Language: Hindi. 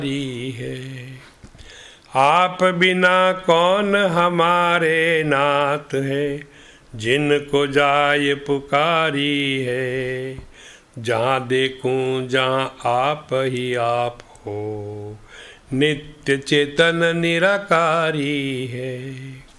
है। आप बिना कौन हमारे नाथ है, जिनको जाए पुकारी है। जहाँ देखूं जहाँ आप ही आप हो, नित्य चेतन निराकारी है।